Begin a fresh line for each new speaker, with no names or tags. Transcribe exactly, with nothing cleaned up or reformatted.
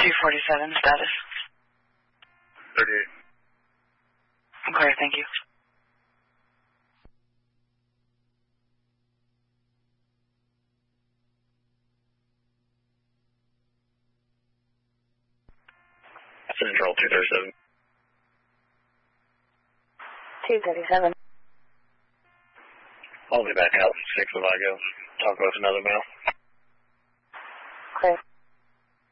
two forty-seven, status.
thirty-eight.
Okay, thank you.
Central two thirty-seven.
two thirty-seven.
I'll be back out six if I go. Talk with another male.
Okay.